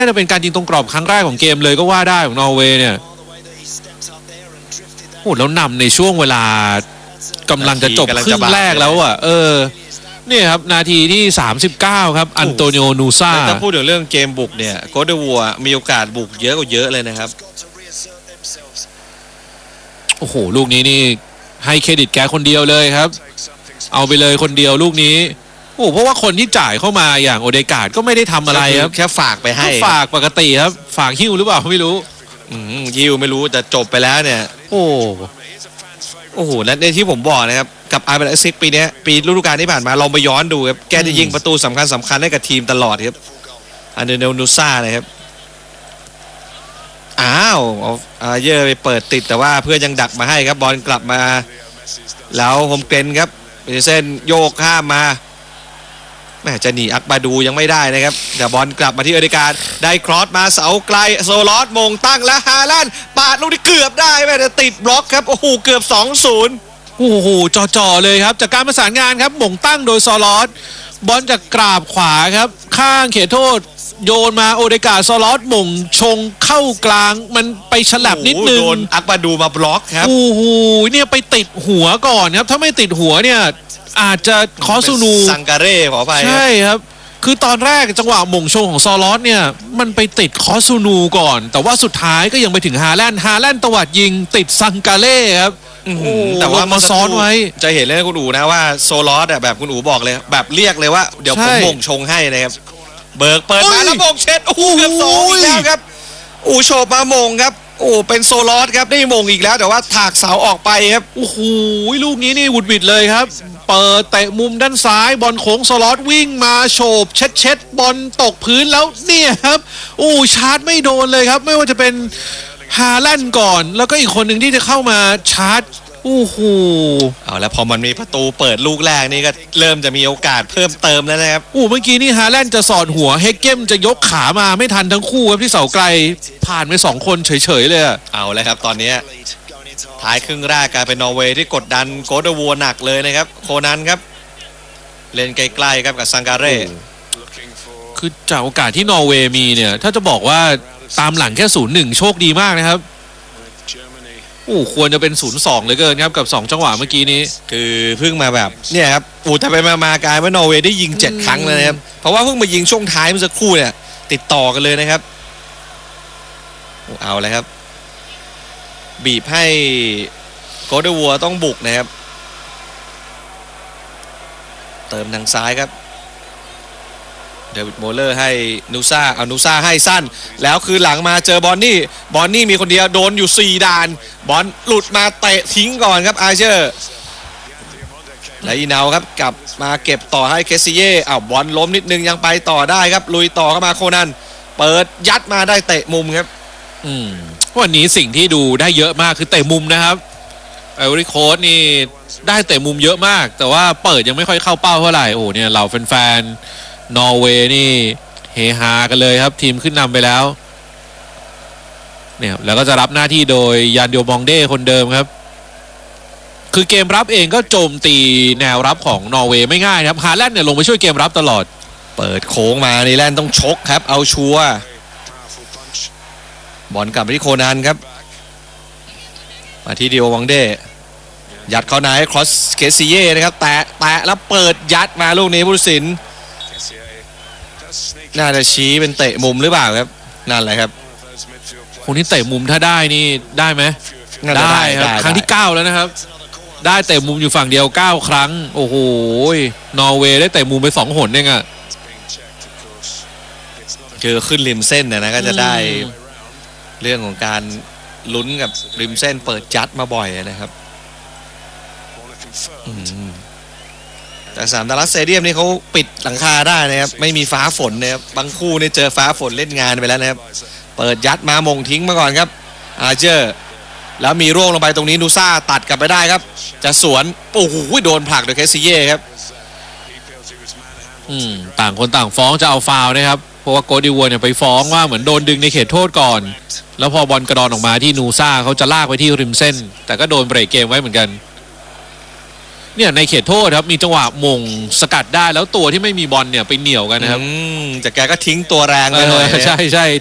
น่าจะเป็นการยิงตรงกรอบครั้งแรกของเกมเลยก็ว่าได้ของนอร์เวย์เนี่ยโอ้แล้วนำในช่วงเวลากำลังจะจบครึ่งแรกแล้วอ่ะนี่ครับนาทีที่39ครับอันโตนิโอนูซ่าถ้าพูดถึงเรื่องเกมบุกเนี่ยโคตรวัวมีโอกาสบุกเยอะกว่าเยอะเลยนะครับโอ้โหลูกนี้นี่ให้เครดิตแกคนเดียวเลยครับเอาไปเลยคนเดียวลูกนี้โอ้เพราะว่าคนที่จ่ายเข้ามาอย่างโอเดการ์ดก็ไม่ได้ทำอะไรครับแค่ฝากไปให้ฝากปกติครับฝากหิ้วหรือเปล่าไม่รู้หิ้วไม่รู้แต่จบไปแล้วเนี่ยโอ้โหและในที่ผมบอกนะครับกับอาร์เบลซิกปีนี้ปีฤดูกาลที่ผ่านมาลองไปย้อนดูครับแกจะยิงประตูสำคัญให้กับทีมตลอดครับอันเดเนลนูซ่านะครับเอาเยอะไปเปิดติดแต่ว่าเพื่อนยังดักมาให้ครับบอลกลับมาแล้วโฮมเกรนครับเป็นเส้นโยกข้ามมาแม่จะหนีอักบาดูยังไม่ได้นะครับแต่บอลกลับมาที่อเดการ์ดได้ครอสมาเสาไกลโซลอสมงตั้งและฮาแลนด์ปาดลูกที่เกือบได้แม่แต่ติดบล็อกครับโอ้โหเกือบ 2-0 โอ้โหจ่อเลยครับจากการประสานงานครับมงตั้งโดยโซลอสบอลจากกราบขวาครับข้างเขตโทษโยนมาโอเดการ์ดโซลอสมงชงเข้ากลางมันไปฉลับนิดนึงโดนอักบาดูมาบล็อกครับโอ้โหเนี่ยไปติดหัวก่อนครับถ้าไม่ติดหัวเนี่ยอาจจะคอซูนูซังการ่ขอไปใช่ครับคือตอนแรกจังหวะหม่งชงของซอลอสเนี่ยมันไปติดคอซูนูก่อนแต่ว่าสุดท้ายก็ยังไปถึงฮาแลนด์ตวัดยิงติดซังการ่ครับแต่ว่ามาซ้อนไว้จะเห็นเลยคุณอู๋นะว่าโซลอสแบบคุณอู๋บอกเลยแบบเรียกเลยว่าเดี๋ยวผมหม่งชงให้นะครับเบิกเปิดมาแล้วมงเช็ดโอ้โหเกือบ2อีกแล้วครับโฉบมามงครับเป็นโซลอสครับได้มงอีกแล้วแต่ว่าถากเสาออกไปครับโอ้โหลูกนี้นี่วุดวิดเลยครับเปิดเตะมุมด้านซ้ายบอลโค้งโซลอสวิ่งมาโฉบเช็ดบอลตกพื้นแล้วเนี่ยครับชาร์จไม่โดนเลยครับไม่ว่าจะเป็นฮาแลนด์ก่อนแล้วก็อีกคนหนึ่งที่จะเข้ามาชาร์จเอาแล้วพอมันมีประตูเปิดลูกแรกนี่ก็เริ่มจะมีโอกาสเพิ่มเติมแล้วนะครับเมื่อกี้นี่ฮาแลนด์จะสอดหัวเฮกเกมจะยกขามาไม่ทันทั้งคู่ครับที่เสาไกลผ่านไป2คนเฉยๆเลยเอาเลยครับตอนนี้ท้ายครึ่งแรกกลายเป็นนอร์เวย์ที่กดดันโกลเด้นวัวหนักเลยนะครับโคนันครับเล่นใกล้ๆครับกับซังการ่คือจากโอกาสที่นอร์เวย์มีเนี่ยถ้าจะบอกว่าตามหลังแค่ 0-1 โชคดีมากนะครับควรจะเป็น 0-2 เลยเกินครับกับ2จังหวะเมื่อกี้นี้คือเพิ่งมาแบบเนี่ยครับแต่ไปมากลายว่านอร์เวย์ได้ยิง7ครั้งเลยนะครับเพราะว่าเพิ่งมายิงช่วงท้ายเมื่อสักครู่เนี่ยติดต่อกันเลยนะครับเอาเลยครับบีบให้โกลเด้นวัวต้องบุกนะครับเติมทางซ้ายครับเดวิดโมเลอร์ให้นูซ่าเอานูซ่าให้สั้นแล้วคือหลังมาเจอบอนนี่มีคนเดียวโดนอยู่4ด่านบอลหลุดมาเตะทิ้งก่อนครับอาเชอร์และอีนาวครับกลับมาเก็บต่อให้เคซิเย่บอลล้มนิดนึงยังไปต่อได้ครับลุยต่อเข้ามาโคนันเปิดยัดมาได้เตะมุมครับวันนี้สิ่งที่ดูได้เยอะมากคือเตะมุมนะครับไอวอรี่โค้ชนี่ได้เตะมุมเยอะมากแต่ว่าเปิดยังไม่ค่อยเข้าเป้าเท่าไหร่เนี่ยเราแฟนนอร์เวย์นี่เฮฮากันเลยครับทีมขึ้นนำไปแล้วเนี่ยแล้วก็จะรับหน้าที่โดยยานเดียวมองเด้คนเดิมครับคือเกมรับเองก็โจมตีแนวรับของนอร์เวย์ไม่ง่ายครับฮาแลนด์เนี่ยลงไปช่วยเกมรับตลอดเปิดโค้งมานี่แลนด์ต้องชกครับเอาชัวร์บอลกลับไปที่โคนันครับมาที่เดียวมองเด้ยัดเข้าในครอสเคซิเย่นะครับแตะแล้วเปิดยัดมาลูกนี้ผู้ตัดสินน่าจะชี้เป็นเตะมุมหรือเปล่าครับนั่นแหละครับคนที่เตะมุมถ้าได้นี่ได้ไหมได้ครับครั้งที่9แล้วนะครับได้เตะมุมอยู่ฝั่งเดียว9ครั้งโอ้โหนอร์เวย์ได้เตะมุมไป2หนเองอะคือขึ้นริมเส้นนะก็จะได้เรื่องของการลุ้นกับริมเส้นเปิดจัดมาบ่อยนะครับแต่สนามดัลลัสสเตเดียมนี่เขาปิดหลังคาได้นะครับไม่มีฟ้าฝนนะครับบางคู่นี่เจอฟ้าฝนเล่นงานไปแล้วนะครับเปิดยัดมามงทิ้งมาก่อนครับอาเจอร์แล้วมีร่วงลงไปตรงนี้นูซ่าตัดกลับไปได้ครับจะสวนโอ้โหโดนผลักโดยเคซิเย่ครับต่างคนต่างฟ้องจะเอาฟาวล์นะครับเพราะว่าโกลเด้นวัวเนี่ยไปฟ้องว่าเหมือนโดนดึงในเขตโทษก่อนแล้วพอบอลกระดอนออกมาที่นูซ่าเขาจะลากไปที่ริมเส้นแต่ก็โดนเบรกเกมไว้เหมือนกันเนี่ยในเขตโทษครับมีจังหวะมงสกัดได้แล้วตัวที่ไม่มีบอลเนี่ยไปเหนี่ยวกันนะครับแต่แกก็ทิ้งตัวแรงไปหน่อยใช่